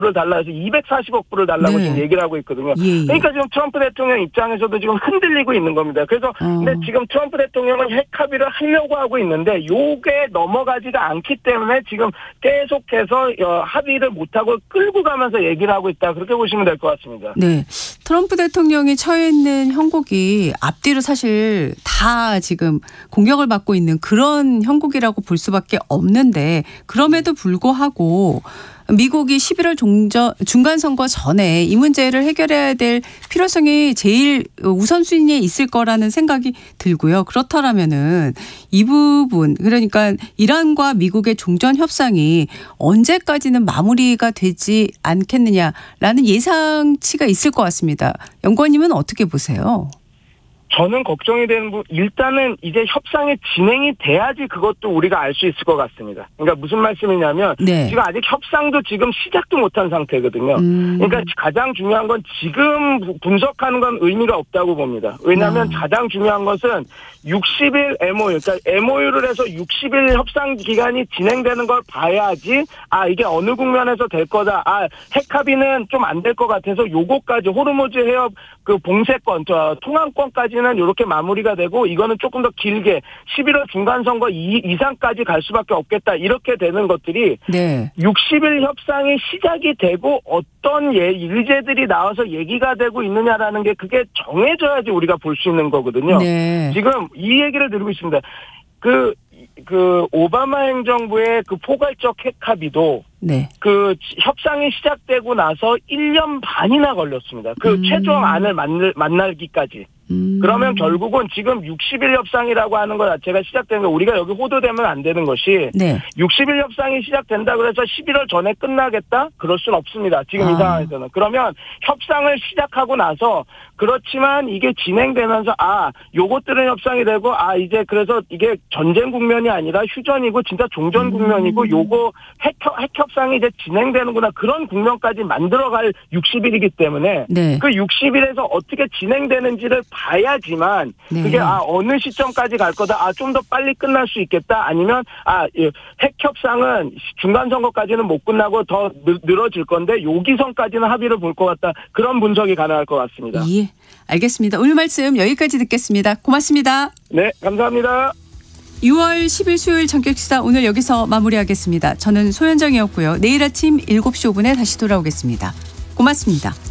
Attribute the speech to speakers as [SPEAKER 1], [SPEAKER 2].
[SPEAKER 1] 불을 달라 해서 240억 불을 달라고
[SPEAKER 2] 네.
[SPEAKER 1] 지금 얘기를 하고 있거든요.
[SPEAKER 2] 예.
[SPEAKER 1] 그러니까 지금 트럼프 대통령 입장에서도 지금 흔들리고 있는 겁니다. 그래서 근데 지금 트럼프 대통령은 핵 합의를 하려고 하고 있는데 요게 넘어가지가 않기 때문에 지금 계속해서 합의를 못하고 끌고 가면서 얘기를 하고 있다. 그렇게 보시면 될 것 같습니다.
[SPEAKER 2] 네. 트럼프 대통령이 처해 있는 형국이 앞뒤로 사실 다 지금 공격을 받고 있는 그런 형국이라고 볼 수밖에 없는데 그럼에도 불구하고 미국이 11월 중간선거 전에 이 문제를 해결해야 될 필요성이 제일 우선순위에 있을 거라는 생각이 들고요. 그렇다라면은 이 부분 그러니까 이란과 미국의 종전 협상이 언제까지는 마무리가 되지 않겠느냐라는 예상치가 있을 것 같습니다. 연구원님은 어떻게 보세요?
[SPEAKER 1] 저는 걱정이 되는 부분, 일단은 이제 협상이 진행이 돼야지 그것도 우리가 알 수 있을 것 같습니다. 그러니까 무슨 말씀이냐면,
[SPEAKER 2] 네.
[SPEAKER 1] 지금 아직 협상도 지금 시작도 못한 상태거든요. 그러니까 가장 중요한 건 지금 분석하는 건 의미가 없다고 봅니다. 왜냐하면 가장 중요한 것은 60일 MOU, 그러니까 MOU를 해서 60일 협상 기간이 진행되는 걸 봐야지, 이게 어느 국면에서 될 거다. 핵 합의는 좀 안 될 것 같아서 요거까지 호르무즈 해협 그 봉쇄권, 통항권까지는 이렇게 마무리가 되고 이거는 조금 더 길게 11월 중간선거 이상까지 갈 수밖에 없겠다. 이렇게 되는 것들이
[SPEAKER 2] 네.
[SPEAKER 1] 60일 협상이 시작이 되고 어떤 일제들이 나와서 얘기가 되고 있느냐라는 게 그게 정해져야지 우리가 볼 수 있는 거거든요.
[SPEAKER 2] 네.
[SPEAKER 1] 지금 이 얘기를 드리고 있습니다. 그 오바마 행정부의 그 포괄적 핵 합의도
[SPEAKER 2] 네.
[SPEAKER 1] 그 협상이 시작되고 나서 1년 반이나 걸렸습니다. 그 최종 안을 만날기까지. 그러면 결국은 지금 60일 협상이라고 하는 것 자체가 시작되는 거 우리가 여기 호도되면 안 되는 것이
[SPEAKER 2] 네.
[SPEAKER 1] 60일 협상이 시작된다 그래서 11월 전에 끝나겠다? 그럴 수는 없습니다. 지금 이 상황에서는. 그러면 협상을 시작하고 나서 그렇지만 이게 진행되면서 요것들은 협상이 되고 이제 그래서 이게 전쟁 국면이 아니라 휴전이고 진짜 종전 국면이고 요거 핵 협상이 이제 진행되는구나 그런 국면까지 만들어갈 60일이기 때문에
[SPEAKER 2] 네.
[SPEAKER 1] 그 60일에서 어떻게 진행되는지를 봐야지만
[SPEAKER 2] 네.
[SPEAKER 1] 그게 어느 시점까지 갈 거다. 좀 더 빨리 끝날 수 있겠다. 아니면 핵 협상은 중간 선거까지는 못 끝나고 더 늘어질 건데 요기선까지는 합의를 볼 것 같다. 그런 분석이 가능할 것 같습니다.
[SPEAKER 2] 예. 알겠습니다. 오늘 말씀 여기까지 듣겠습니다. 고맙습니다.
[SPEAKER 1] 네, 감사합니다.
[SPEAKER 2] 6월 10일 수요일 전격시사 오늘 여기서 마무리하겠습니다. 저는 소현정이었고요. 내일 아침 7시 5분에 다시 돌아오겠습니다. 고맙습니다.